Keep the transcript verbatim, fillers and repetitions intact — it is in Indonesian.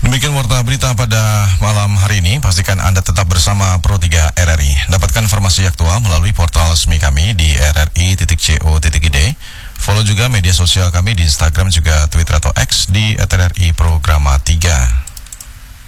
Demikian warta berita pada malam hari ini. Pastikan Anda tetap bersama Pro tiga R R I. Dapatkan informasi aktual melalui portal resmi kami di r r i titik co titik i d. Follow juga media sosial kami di Instagram juga Twitter atau X di at r r i programa tiga.